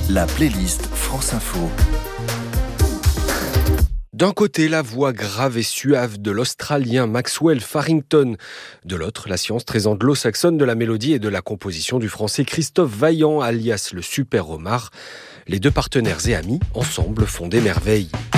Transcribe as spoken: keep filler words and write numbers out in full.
La playlist France Info. D'un côté, la voix grave et suave de l'Australien Maxwell Farrington. De l'autre, la science très anglo-saxonne de la mélodie et de la composition du Français Christophe Vaillant, alias le Super Homard. Les deux partenaires et amis, ensemble, font des merveilles.